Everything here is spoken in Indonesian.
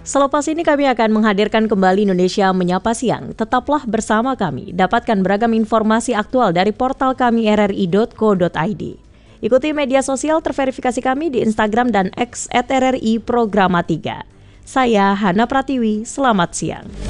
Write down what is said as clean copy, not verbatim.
Selepas ini kami akan menghadirkan kembali Indonesia Menyapa Siang. Tetaplah bersama kami, dapatkan beragam informasi aktual dari portal kami rri.co.id. Ikuti media sosial terverifikasi kami di Instagram dan X @RRI Programa 3. Saya Hana Pratiwi, selamat siang.